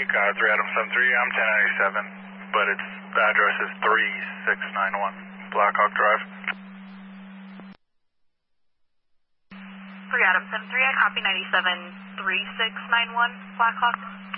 UCA 3 Adam 73, I'm 1097, but its address is 3691 Blackhawk Drive. 3 Adam 73, I copy 97, 3691 Blackhawk.